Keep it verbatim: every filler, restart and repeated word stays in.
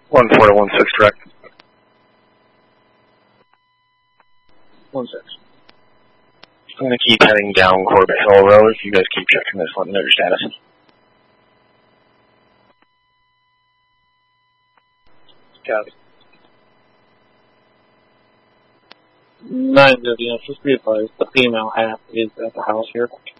one four to one six direct. one six. I'm going to keep heading down Corbett Hill Road. If you guys keep checking this, let me know your status. Copy. nine Vivian, just be advised, the female half is at the house here.